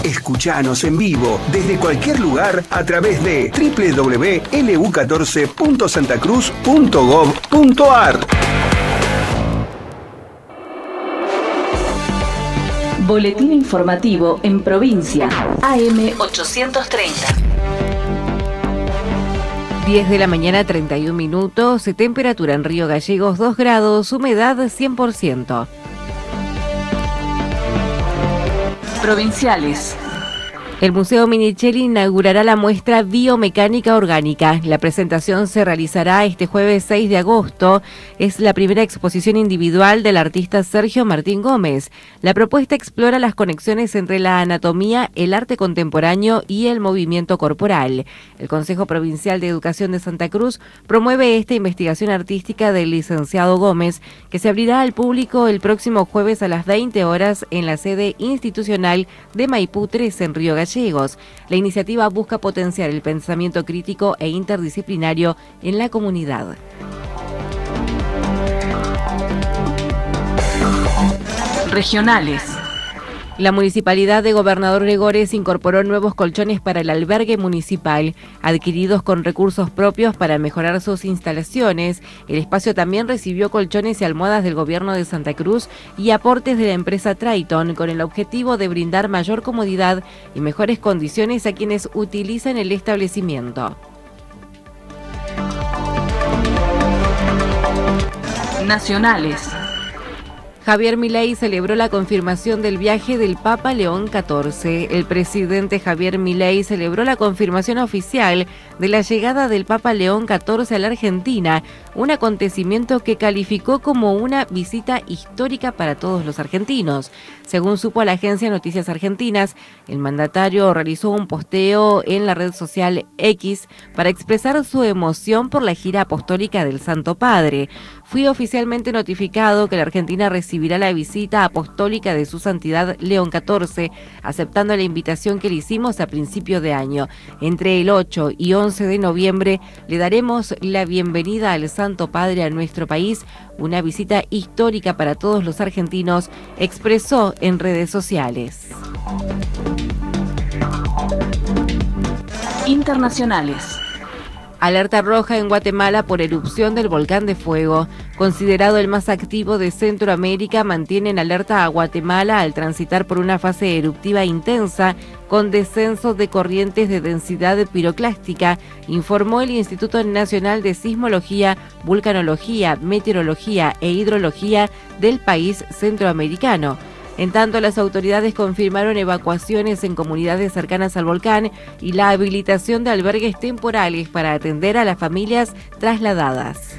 Escuchanos en vivo desde cualquier lugar a través de www.lu14.santacruz.gov.ar. Boletín informativo en provincia. AM 830. 10 de la mañana, 31 minutos. Temperatura en Río Gallegos, 2 grados. Humedad, 100%. Provinciales. El Museo Minichelli inaugurará la muestra Biomecánica Orgánica. La presentación se realizará este jueves 6 de agosto. Es la primera exposición individual del artista Sergio Martín Gómez. La propuesta explora las conexiones entre la anatomía, el arte contemporáneo y el movimiento corporal. El Consejo Provincial de Educación de Santa Cruz promueve esta investigación artística del licenciado Gómez, que se abrirá al público el próximo jueves a las 20 horas en la sede institucional de Maipú 3 en Río Gallegos. La iniciativa busca potenciar el pensamiento crítico e interdisciplinario en la comunidad. Regionales. La Municipalidad de Gobernador Gregores incorporó nuevos colchones para el albergue municipal, adquiridos con recursos propios para mejorar sus instalaciones. El espacio también recibió colchones y almohadas del Gobierno de Santa Cruz y aportes de la empresa Triton, con el objetivo de brindar mayor comodidad y mejores condiciones a quienes utilizan el establecimiento. Nacionales. Javier Milei celebró la confirmación del viaje del Papa León XIV. El presidente Javier Milei celebró la confirmación oficial de la llegada del Papa León XIV a la Argentina, un acontecimiento que calificó como una visita histórica para todos los argentinos. Según supo la agencia Noticias Argentinas, el mandatario realizó un posteo en la red social X para expresar su emoción por la gira apostólica del Santo Padre. Fui oficialmente notificado que la Argentina recibirá la visita apostólica de su santidad León XIV, aceptando la invitación que le hicimos a principio de año. Entre el 8 y 11 de noviembre le daremos la bienvenida al Santo Padre a nuestro país, una visita histórica para todos los argentinos, expresó en redes sociales. Internacionales. Alerta roja en Guatemala por erupción del volcán de fuego. Considerado el más activo de Centroamérica, mantiene en alerta a Guatemala al transitar por una fase eruptiva intensa con descenso de corrientes de densidad piroclástica, informó el Instituto Nacional de Sismología, Vulcanología, Meteorología e Hidrología del país centroamericano. En tanto, las autoridades confirmaron evacuaciones en comunidades cercanas al volcán y la habilitación de albergues temporales para atender a las familias trasladadas.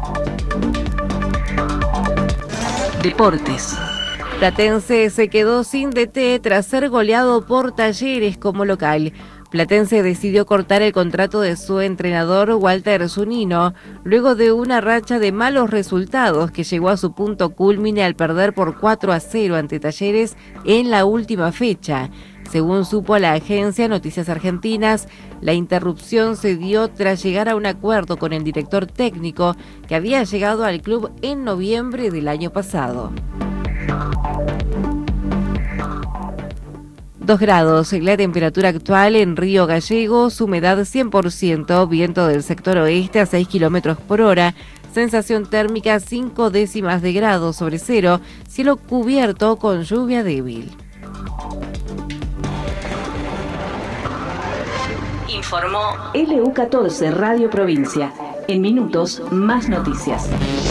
Deportes. Platense se quedó sin DT tras ser goleado por Talleres como local. Platense decidió cortar el contrato de su entrenador Walter Zunino luego de una racha de malos resultados que llegó a su punto cúlmine al perder por 4-0 ante Talleres en la última fecha. Según supo la agencia Noticias Argentinas, la interrupción se dio tras llegar a un acuerdo con el director técnico que había llegado al club en noviembre del año pasado. 2 grados, la temperatura actual en Río Gallegos, humedad 100%, viento del sector oeste a 6 kilómetros por hora, sensación térmica 0,5 de grado sobre cero, cielo cubierto con lluvia débil. Informó LU14 Radio Provincia. En minutos, más noticias.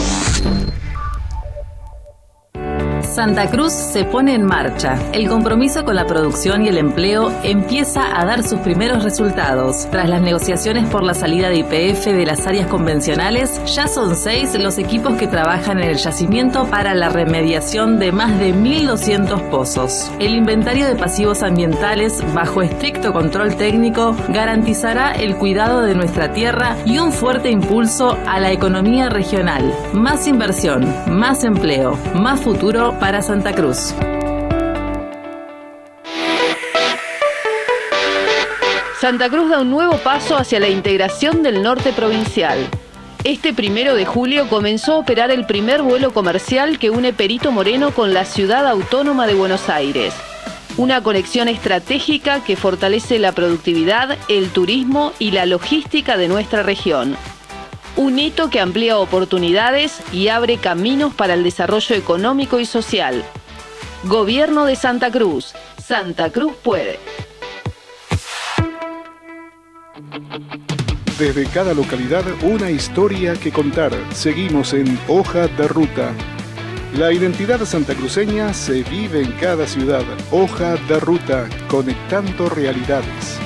Santa Cruz se pone en marcha. El compromiso con la producción y el empleo empieza a dar sus primeros resultados. Tras las negociaciones por la salida de YPF de las áreas convencionales, ya son 6 los equipos que trabajan en el yacimiento para la remediación de más de 1.200 pozos. El inventario de pasivos ambientales, bajo estricto control técnico, garantizará el cuidado de nuestra tierra y un fuerte impulso a la economía regional. Más inversión, más empleo, más futuro para Santa Cruz. Santa Cruz da un nuevo paso hacia la integración del norte provincial. Este 1 de julio comenzó a operar el primer vuelo comercial que une Perito Moreno con la ciudad autónoma de Buenos Aires. Una conexión estratégica que fortalece la productividad, el turismo y la logística de nuestra región. Un hito que amplía oportunidades y abre caminos para el desarrollo económico y social. Gobierno de Santa Cruz. Santa Cruz puede. Desde cada localidad, una historia que contar. Seguimos en Hoja de Ruta. La identidad santacruceña se vive en cada ciudad. Hoja de Ruta, conectando realidades.